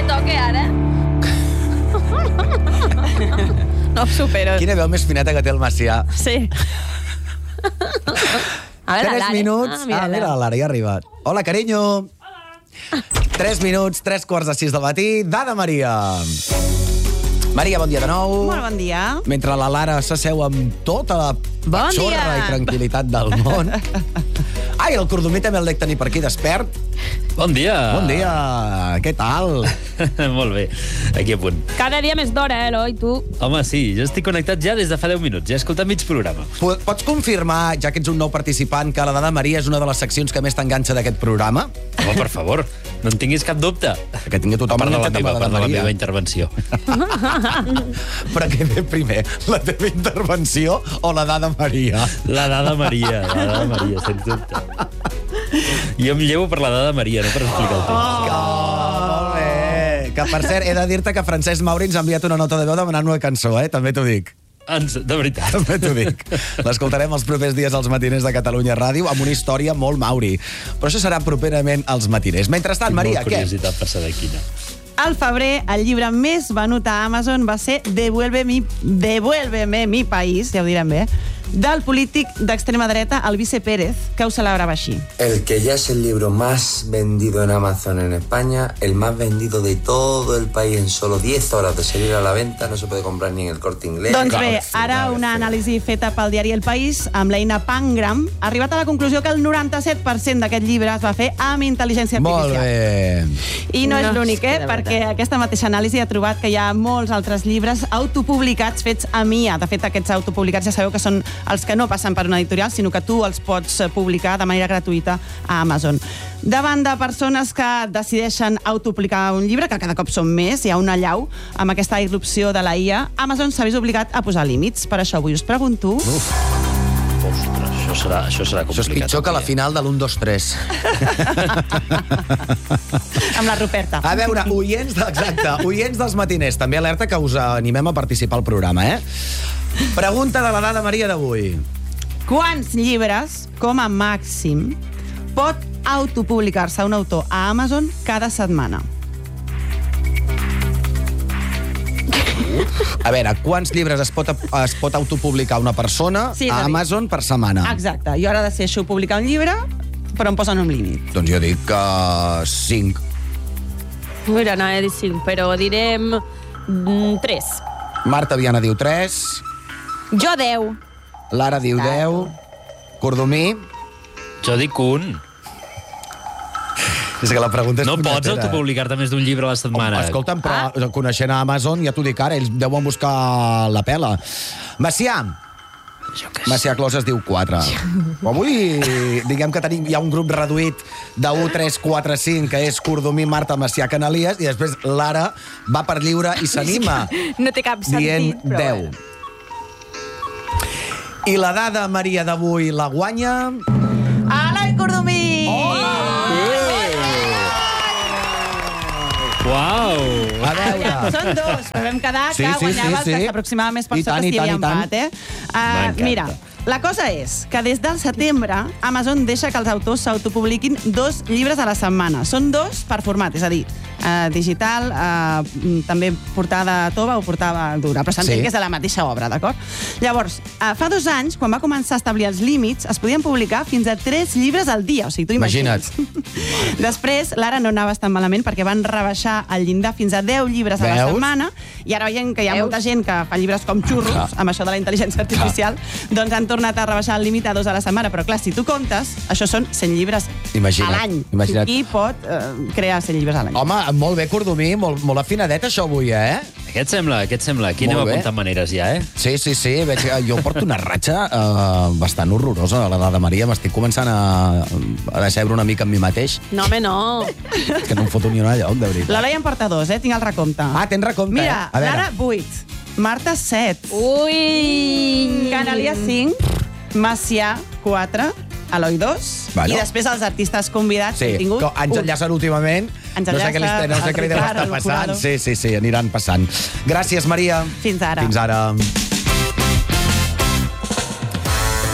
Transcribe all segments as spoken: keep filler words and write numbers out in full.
toque, ara. No ho supero. Quina veu més fineta que té el Macià. Sí. A veure, Tres Lara. minuts. Ah, mira, Ah, mira, la Lara ja ha arribat. Hola, carinyo. Tres minuts, tres quarts de sis del matí. Dada Maria. Maria, bon dia de nou. Molt bon dia. Mentre la Lara s'asseu amb tota la Bon patxorra dia. i tranquil·litat del món. Ai, el cordomí també el dec tenir per aquí despert. Bon dia. Bon dia. Què tal? Molt bé, aquí a punt. Cada dia més d'hora, eh, Eloi, tu? Home, sí, jo estic connectat ja des de fa deu minuts. Ja he escoltat mig programa. Po- Pots confirmar, ja que ets un nou participant, que la Dada Maria és una de les seccions que més t'enganxa d'aquest programa? Home, per favor, no en tinguis cap dubte. Que tingui tothom A part de la enganxat amb meva, a la part Dada de la Maria. meva intervenció. Però què ve primer, la teva intervenció o la Dada Maria? La Dada Maria, la Dada Maria, sens dubte. Jo em llevo per la Dada Maria, no per explicar el temps. Oh, molt bé. Que, per cert, he de dir-te que Francesc Mauri ens ha enviat una nota de veu demanant una cançó, eh? També t'ho dic. Ens, de veritat. També t'ho dic. L'escoltarem els propers dies als matiners de Catalunya Ràdio amb una història molt Mauri. Però això serà properament als matiners. Mentrestant, Maria, Tinc què? molt curiositat per saber quina. Al febrer, el llibre més venut a Amazon va ser Devuelve mi, Devuélveme mi país, ja ho direm bé, del polític d'extrema dreta, Alvise Pérez, que ho celebrava així. El que ya es el libro más vendido en Amazon en España, el más vendido de todo el país en solo diez horas de salir a la venta, no se puede comprar ni en el Corte Inglés. Doncs bé, Al ara final, una sí. anàlisi feta pel diari El País amb l'eina Pangram ha arribat a la conclusió que el noranta-set per cent d'aquest llibre es va fer amb intel·ligència Molt artificial. bé. I no, No, és l'únic, és que eh? de Perquè aquesta mateixa anàlisi ha trobat que hi ha molts altres llibres autopublicats fets a M I A. De fet, aquests autopublicats ja sabeu que són els que no passen per una editorial, sinó que tu els pots eh, publicar de manera gratuïta a Amazon. Davant de persones que decideixen autopublicar un llibre, que cada cop són més, hi ha una allau amb aquesta irrupció de la I A, Amazon s'ha vist obligat a posar límits. Per això avui us pregunto... Uf, Ostres, això serà, això serà això és complicat. pitjor que la final de l'un, dos, tres. amb la Ruperta. A veure, oients, de, exacte, oients dels matiners, també alerta que us animem a participar al programa, eh? Pregunta de la Dada Maria d'avui. Quants llibres, com a màxim, pot autopublicar-se un autor a Amazon cada setmana? A veure, quants llibres es pot, es pot autopublicar una persona Sí, és a a dir- Amazon per setmana? Exacte. Jo ara decideixo publicar un llibre, però em posen un límit. Doncs jo dic que cinc. Mira, no he dit cinc, però direm mm, tres. Marta Viana diu tres, Jo deu. Lara diu deu, Cordomí... Jo dic un. És que la pregunta és No pots punyetera. autopublicar-te més d'un llibre a la setmana. Escolta'm, però ah. coneixent a Amazon, ja t'ho dic ara, ells deuen buscar la pela. Macià, Jo què sé. Macià Closes diu quatre. Avui, diguem que tenim, hi ha un grup reduït de u, tres, quatre, cinc, que és Cordomí, Marta, Macià, Canalies, i després Lara va per lliure i s'anima No té cap sentit, dient però deu. bueno. I la Dada Maria d'avui la guanya... Eloi Cordomí! Oh! Uau! A veure... Són dos, però vam quedar Sí, que sí, guanyava sí, el sí. que s'aproximava més per I tant, sota i si hi havia tant, i tant. empat, eh? Uh, M'encanta. mira, la cosa és que des del setembre Amazon deixa que els autors s'autopubliquin dos llibres a la setmana. Són dos per format, és a dir, uh, digital, uh, també portada tova o portada dura, però s'entén Sí. que és de la mateixa obra, d'acord? Llavors, uh, fa dos anys, quan va començar a establir els límits, es podien publicar fins a tres llibres al dia, o sigui, tu imagina't. Després, l'ara no anaves tan malament perquè van rebaixar el llindar fins a deu llibres a la Veus? setmana i ara veiem que hi ha Veus? molta gent que fa llibres com xurros, Clar. amb això de la intel·ligència artificial, doncs han tornat a rebaixar el límit a dos a la setmana. Però clar, si tu comptes, això són cent llibres Imagina't, a l'any. imagina't. Qui pot eh, crear cent llibres a l'any? Home, molt bé, Cordomí, molt, molt afinadet això avui, eh? Què et sembla? Què et sembla? Aquí Molt anem bé. apuntant maneres ja, eh? Sí, sí, sí, veig que jo porto una ratxa eh, bastant horrorosa a la Dada Maria, m'estic començant a, a decebre una mica amb mi mateix, No, home, no. que no em foto ni una lloc, de veritat. L'Eloi en porta dos, eh? Tinc el recompte. Ah, tens recompte, Mira, eh? A veure. l'ara vuit, Marta set, Ui! Canàlia cinc, Macià quatre, Eloi dos, Bueno. i després els artistes convidats Sí, que hem tingut que ens un. enllacen últimament. Ens no sé què li, enllaça no sé el què li deu Ricard, estar el passant. Jurado. Sí, sí, sí, aniran passant. Gràcies, Maria. Fins ara. Fins ara.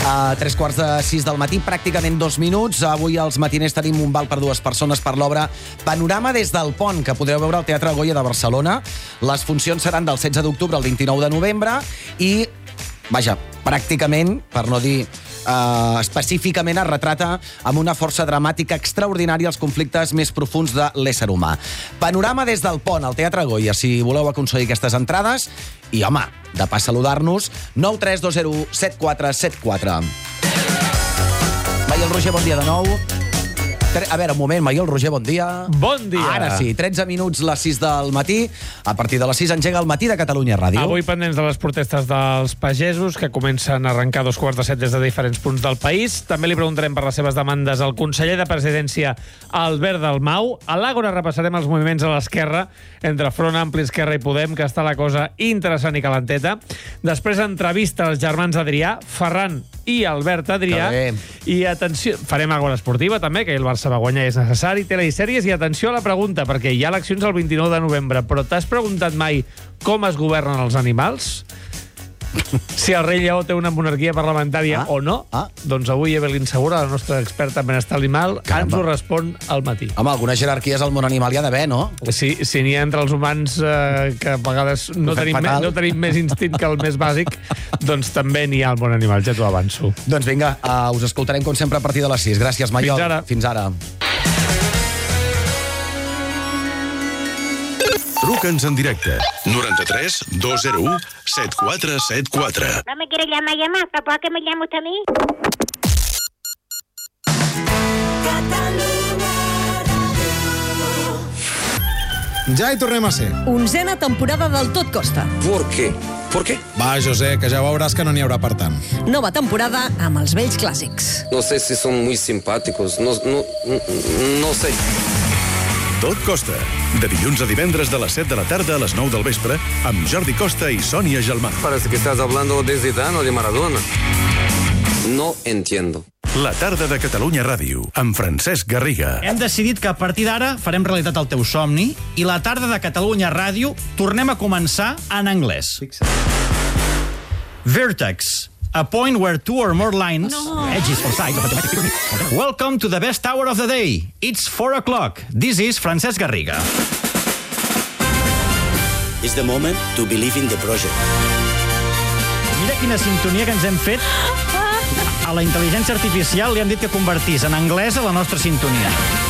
A tres quarts de sis del matí, pràcticament dos minuts. Avui als matiners tenim un val per dues persones per l'obra Panorama des del Pont, que podreu veure al Teatre Goya de Barcelona. Les funcions seran del setze d'octubre al vint-i-nou de novembre i, vaja, pràcticament, per no dir Uh, específicament es retrata amb una força dramàtica extraordinària els conflictes més profuns de l'ésser humà. Panorama des del Pont, al Teatre Goya, si voleu aconseguir aquestes entrades. I, home, de pas saludar-nos, nou tres dos zero set quatre set quatre. Maiol Roger, bon dia de nou. A veure, un moment, Maiol Roger, bon dia. Bon dia. Ara sí, tretze minuts, les sis del matí. A partir de les sis engega el Matí de Catalunya Ràdio. Avui pendents de les protestes dels pagesos, que comencen a arrencar dos quarts de set des de diferents punts del país. També li preguntarem per les seves demandes al conseller de Presidència, Albert Dalmau. A l'Àgora repassarem els moviments a l'esquerra, entre Front Ampli, Esquerra i Podem, que està la cosa interessant i calenteta. Després, entrevista als germans Adrià, Ferran i Albert Adrià. I atenció, farem Àgora esportiva també, que el Barça va guanyar, és necessari, tele i sèries. I atenció a la pregunta, perquè hi ha eleccions el vint-i-nou de novembre, però t'has preguntat mai com es governen els animals? Si el rei Lleó té una monarquia parlamentària ah, o no? Ah. Doncs avui Evelyn Segura, la nostra experta en benestar animal, Caramba. ens ho respon al matí. Home, algunes jerarquies al món animal hi ha d'haver, no? Sí, si n'hi ha entre els humans eh, que a vegades no tenim, me, no tenim més instint que el més bàsic, doncs també n'hi ha al món animal, ja t'ho avanço. Doncs vinga, uh, us escoltarem com sempre a partir de les sis. Gràcies, Maiol. Fins ara. Fins ara. Truca'ns en directe. noranta-tres dos zero u set quatre set quatre. No me quiere llamar, llamar. ¿Para qué me llama usted a mí? Ja hi tornem a ser. Onzena temporada del Tot Costa. ¿Por qué? ¿Por qué? Va, José, que ja veuràs que no n'hi haurà per tant. Nova temporada amb els vells clàssics. No sé si son muy simpáticos. No, no, no sé. Tot Costa. De dilluns a divendres de les set de la tarda a les nou del vespre amb Jordi Costa i Sònia Gelmà. Parece que estás hablando de Zidane o de Maradona. No entiendo. La tarda de Catalunya Ràdio, amb Francesc Garriga. Hem decidit que a partir d'ara farem realitat el teu somni i la tarda de Catalunya Ràdio tornem a començar en anglès. Vertex. A point where two or more lines, no. edges for sides of a... Welcome to the best hour of the day. It's four o'clock. This is Francesc Garriga. It's the moment to believe in the project. Mira quina sintonia que ens hem fet. A la intel·ligència artificial li han dit que convertís en anglès a la nostra sintonia.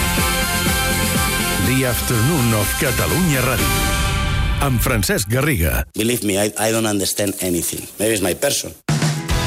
The Afternoon of Catalunya Ràdio. Amb Francesc Garriga. Believe me, I, I don't understand anything. Maybe it's my person.